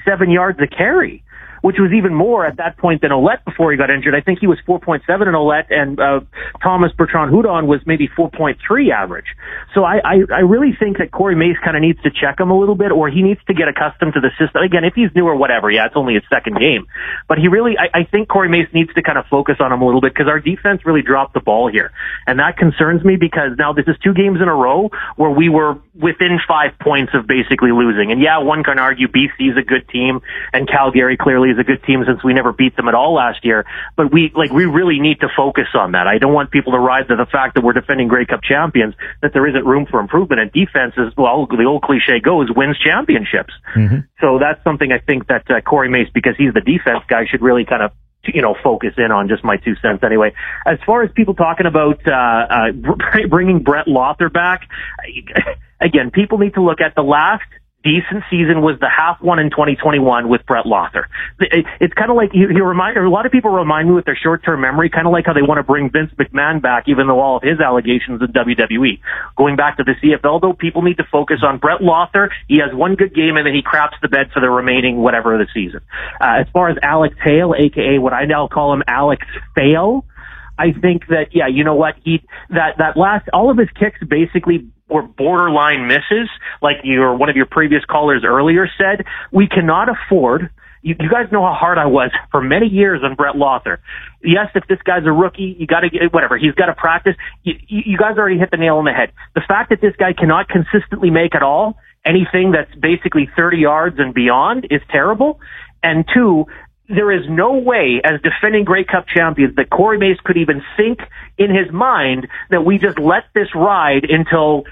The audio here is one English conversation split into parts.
7 yards a carry, which was even more at that point than Ouellette before he got injured. I think he was 4.7 in Ouellette, and Thomas Bertrand-Hudon was maybe 4.3 average. So I really think that Corey Mace kind of needs to check him a little bit, or he needs to get accustomed to the system. Again, if he's new or whatever, yeah, it's only his second game. But I think Corey Mace needs to kind of focus on him a little bit, because our defense really dropped the ball here. And that concerns me, because now this is 2 games in a row where we were within 5 points of basically losing. And yeah, one can argue BC is a good team, and Calgary clearly is a good team since we never beat them at all last year. But we really need to focus on that. I don't want people to ride to the fact that we're defending Grey Cup champions, that there isn't room for improvement. And defense is, well, the old cliche goes, wins championships. Mm-hmm. So that's something I think that Corey Mace, because he's the defense guy, should really kind of focus in on. Just my 2 cents anyway. As far as people talking about bringing Brett Lothar back, again, people need to look at the last decent season was the half one in 2021 with Brett Lothar. It's kind of like a lot of people remind me with their short-term memory, kind of like how they want to bring Vince McMahon back, even though all of his allegations in WWE. Going back to the CFL, though, people need to focus on Brett Lothar. He has one good game, and then he craps the bed for the remaining whatever of the season. As far as Alex Hale, aka what I now call him Alex Fail, I think that, yeah, you know what, all of his kicks basically were borderline misses, like one of your previous callers earlier said. We cannot afford, you guys know how hard I was for many years on Brett Lothar. Yes, if this guy's a rookie, you gotta get, whatever, he's gotta practice. You guys already hit the nail on the head. The fact that this guy cannot consistently make at all anything that's basically 30 yards and beyond is terrible. And 2, there is no way, as defending Grey Cup champions, that Corey Mace could even think in his mind that we just let this ride until,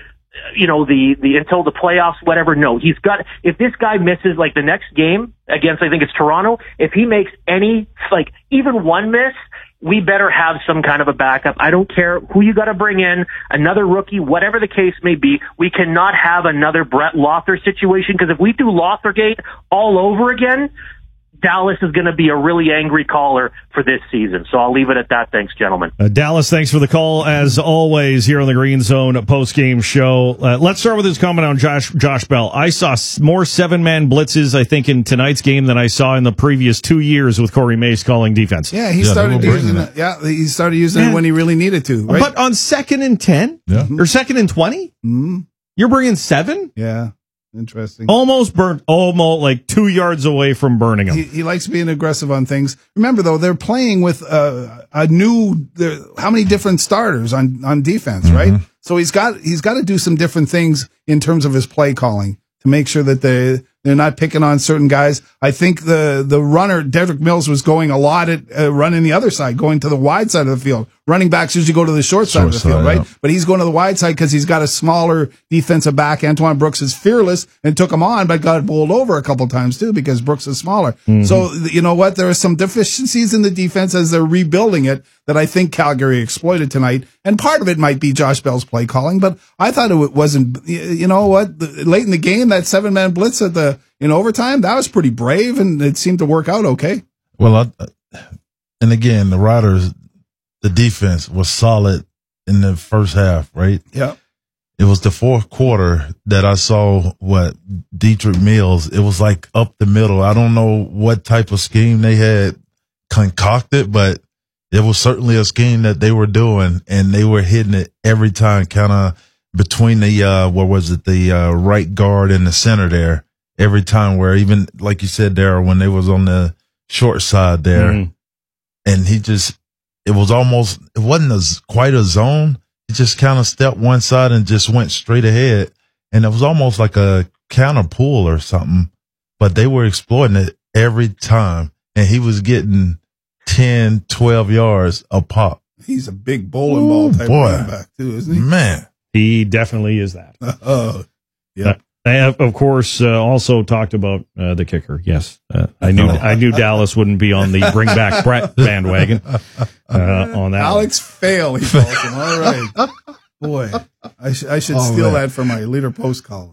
until the playoffs, whatever. No, if this guy misses, like, the next game against, I think it's Toronto, if he makes any, like, even one miss, we better have some kind of a backup. I don't care who you got to bring in, another rookie, whatever the case may be. We cannot have another Brett Lothar situation, because if we do Lothargate all over again, Dallas is going to be a really angry caller for this season. So I'll leave it at that. Thanks, gentlemen. Dallas, thanks for the call, as always, here on the Green Zone post-game show. Let's start with his comment on Josh Bell. I saw more 7-man blitzes, I think, in tonight's game than I saw in the previous 2 years with Corey Mace calling defense. Yeah, he started using it. Yeah, he started using it when he really needed to. Right? But on 2nd and 10? Yeah. Or 2nd and 20? Mm-hmm. You're bringing 7? Yeah. Interesting. Almost like 2 yards away from burning him. He likes being aggressive on things. Remember, though, they're playing with how many different starters on defense, mm-hmm. right? So he's got to do some different things in terms of his play calling to make sure that they're not picking on certain guys. I think the runner, Dedrick Mills, was going a lot at running the other side, going to the wide side of the field. Running backs usually go to the short side of the field, right? Yeah. But he's going to the wide side because he's got a smaller defensive back. Antoine Brooks is fearless and took him on, but got bowled over a couple times too because Brooks is smaller. Mm-hmm. So, you know what? There are some deficiencies in the defense as they're rebuilding it that I think Calgary exploited tonight. And part of it might be Josh Bell's play calling, but I thought it wasn't, you know what? Late in the game, that 7-man blitz in overtime, that was pretty brave, and it seemed to work out okay. Well, and again, the Riders, the defense was solid in the first half, right? Yeah. It was the fourth quarter that I saw Dedrick Mills. It was like up the middle. I don't know what type of scheme they had concocted, but it was certainly a scheme that they were doing, and they were hitting it every time, kind of between the right guard and the center there. Every time, where even like you said there, when they was on the short side there, mm-hmm. and it wasn't quite a zone. He just kind of stepped one side and just went straight ahead, and it was almost like a counter pull or something. But they were exploiting it every time, and he was getting 10, 12 yards a pop. He's a big bowling ball type running back too, isn't he? Man, he definitely is that. Yeah. I have, of course, also talked about the kicker. Yes, I knew Dallas wouldn't be on the bring back Brett bandwagon on that. Alex Fail, he calls him. All right, boy, I should steal that for my Leader Post column.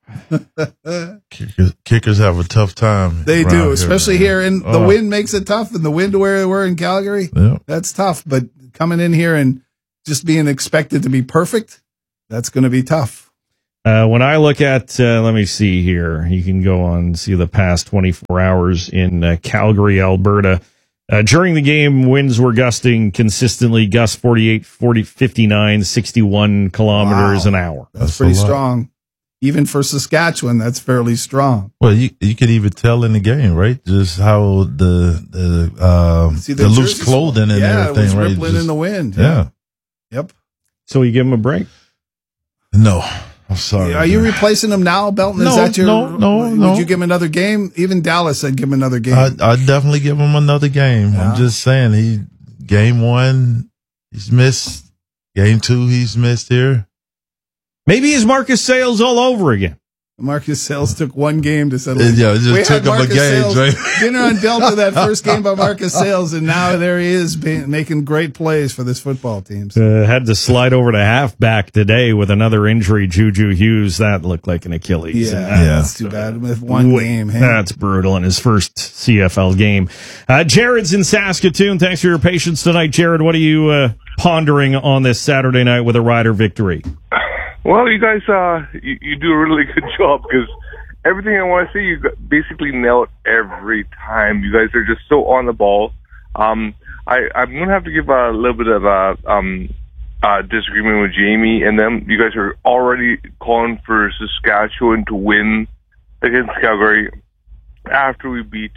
Kickers have a tough time. They do, especially here, and the wind makes it tough. And the wind where we're in Calgary, that's tough. But coming in here and just being expected to be perfect, that's going to be tough. When I look at, let me see here, you can go on and see the past 24 hours in Calgary, Alberta. During the game, winds were gusting consistently, gusts 48, 40, 59, 61 kilometers an hour. That's pretty strong. Even for Saskatchewan, that's fairly strong. Well, you could even tell in the game, right? Just how the loose clothing and everything, it was right? rippling in the wind. Yeah. Yep. So you give him a break? No. I'm sorry. Are you replacing him now, Belton? No, Is that your, no. Would you give him another game? Even Dallas said give him another game. I'd definitely give him another game. Yeah. I'm just saying, game 1, he's missed. Game 2, he's missed here. Maybe he's Marcus Sayles all over again. Marcus Sayles took one game to settle. Yeah, it just took him a game, right? Dinner on Delta, that first game by Marcus Sayles, and now there he is making great plays for this football team. Had to slide over to halfback today with another injury, Juju Hughes. That looked like an Achilles. Yeah, that's too bad. With one game. Hey. That's brutal in his first CFL game. Jared's in Saskatoon. Thanks for your patience tonight, Jared. What are you pondering on this Saturday night with a Rider victory? Well, you guys, you do a really good job because everything I want to say, you basically nail it every time. You guys are just so on the ball. I'm going to have to give a little bit of a disagreement with Jamie and them. You guys are already calling for Saskatchewan to win against Calgary after we beat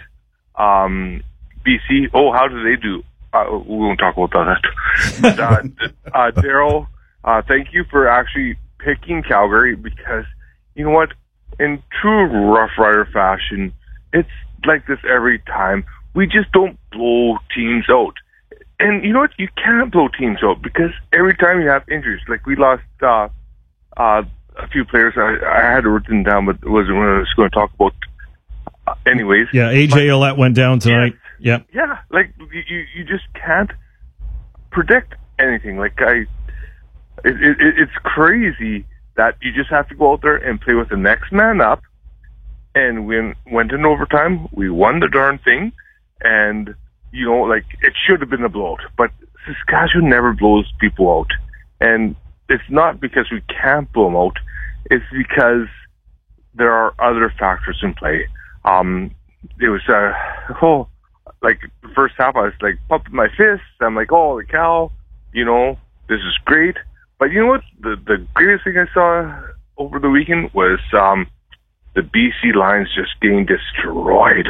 BC. Oh, how did they do? We won't talk about that. But, Daryl, thank you for actually picking Calgary because, you know what, in true Rough Rider fashion, it's like this every time. We just don't blow teams out. And you know what, you can't blow teams out because every time you have injuries, like we lost a few players. I had it written down, but it wasn't what I was going to talk about. Anyways. Yeah, AJ Ouellette went down tonight. Yes. Yep. Yeah, like you just can't predict anything. Like it's crazy that you just have to go out there and play with the next man up. And we went in overtime. We won the darn thing. And, you know, like, it should have been a blowout. But Saskatchewan never blows people out. And it's not because we can't blow them out. It's because there are other factors in play. It was, like, the first half I was, like, pumping my fists. I'm like, holy cow, you know, this is great. But you know what? The greatest thing I saw over the weekend was the BC Lions just getting destroyed.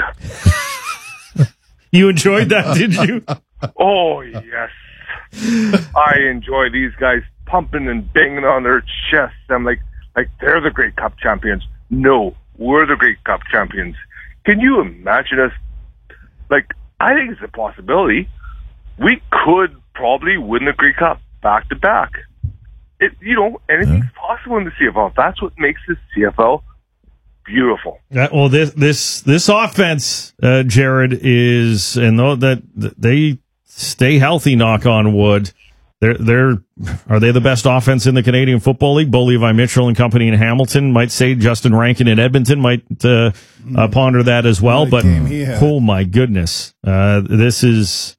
You enjoyed that, did you? Oh, yes. I enjoy these guys pumping and banging on their chests. I'm like they're the Grey Cup champions. No, we're the Grey Cup champions. Can you imagine us? Like, I think it's a possibility. We could probably win the Grey Cup back to back. Anything's possible in the CFL. That's what makes this CFL beautiful. Well, this offense, Jared, is, and though that they stay healthy, knock on wood, are they the best offense in the Canadian Football League? Bo Levi Mitchell and company in Hamilton might say. Justin Rankin in Edmonton might ponder that as well. But oh my goodness, this is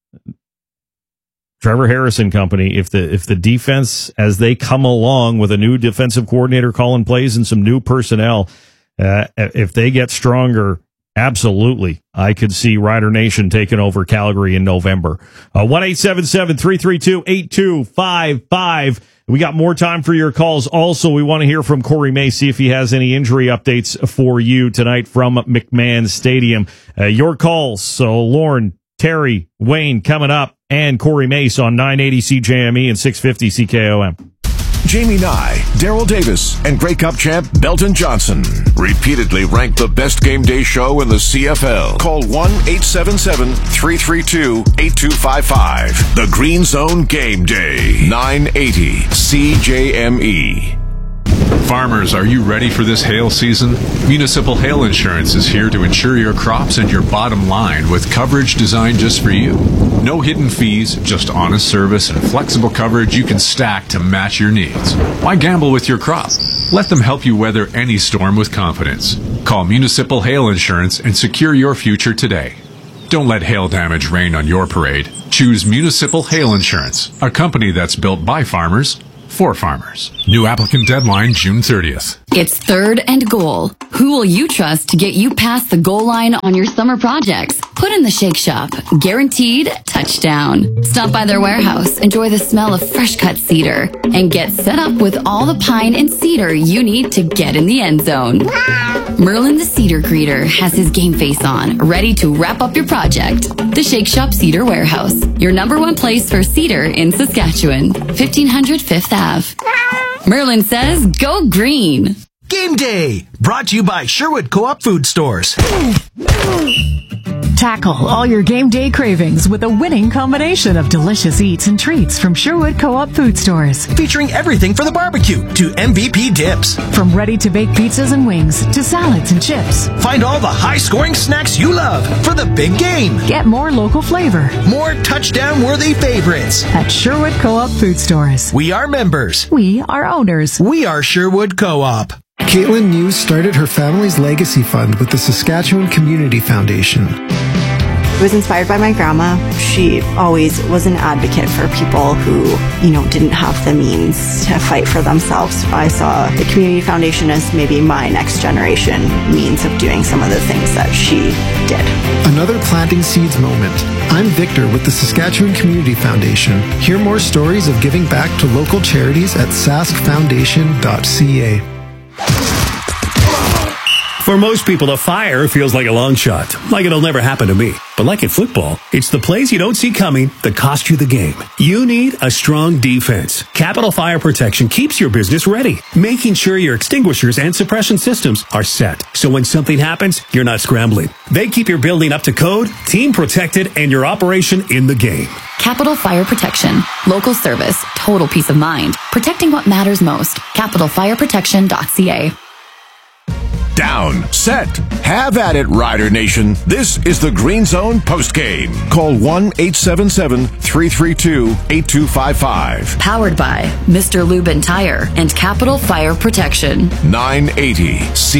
Trevor Harrison company. If the defense, as they come along with a new defensive coordinator calling plays and some new personnel, if they get stronger, absolutely, I could see Rider Nation taking over Calgary in November. 1-877-332-8255. We got more time for your calls. Also, we want to hear from Corey May, see if he has any injury updates for you tonight from McMahon Stadium. Your calls. So, Lauren, Terry, Wayne coming up, and Corey Mace on 980 CJME and 650 CKOM. Jamie Nye, Daryl Davis, and Grey Cup champ Belton Johnson. Repeatedly ranked the best game day show in the CFL. Call 1-877-332-8255. The Green Zone Game Day. 980 CJME. Farmers, are you ready for this hail season? Municipal Hail Insurance is here to insure your crops and your bottom line with coverage designed just for you. No hidden fees, just honest service and flexible coverage you can stack to match your needs. Why gamble with your crop? Let them help you weather any storm with confidence. Call Municipal Hail Insurance and secure your future today. Don't let hail damage rain on your parade. Choose Municipal Hail Insurance, a company that's built by farmers, for farmers. New applicant deadline June 30th. It's 3rd and goal. Who will you trust to get you past the goal line on your summer projects? Put in the Shake Shop. Guaranteed touchdown. Stop by their warehouse, enjoy the smell of fresh cut cedar, and get set up with all the pine and cedar you need to get in the end zone. Merlin the Cedar Greeter has his game face on, ready to wrap up your project. The Shake Shop Cedar Warehouse, your #1 place for cedar in Saskatchewan. 1500 5th Ave. Merlin says, go green. Game Day, brought to you by Sherwood Co-op Food Stores. Tackle all your game day cravings with a winning combination of delicious eats and treats from Sherwood Co-op Food Stores. Featuring everything for the barbecue to MVP dips. From ready-to-bake pizzas and wings to salads and chips. Find all the high-scoring snacks you love for the big game. Get more local flavor. More touchdown-worthy favorites. At Sherwood Co-op Food Stores. We are members. We are owners. We are Sherwood Co-op. Caitlin News started her family's legacy fund with the Saskatchewan Community Foundation. I was inspired by my grandma. She always was an advocate for people who, didn't have the means to fight for themselves. I saw the Community Foundation as maybe my next generation means of doing some of the things that she did. Another planting seeds moment. I'm Victor with the Saskatchewan Community Foundation. Hear more stories of giving back to local charities at saskfoundation.ca. For most people, a fire feels like a long shot, like it'll never happen to me. But like in football, it's the plays you don't see coming that cost you the game. You need a strong defense. Capital Fire Protection keeps your business ready, making sure your extinguishers and suppression systems are set. So when something happens, you're not scrambling. They keep your building up to code, team protected, and your operation in the game. Capital Fire Protection. Local service. Total peace of mind. Protecting what matters most. CapitalFireProtection.ca. Down, set, have at it, Rider Nation. This is the Green Zone postgame. Call 1-877-332-8255. Powered by Mr. Lubin Tire and Capital Fire Protection. 980 C.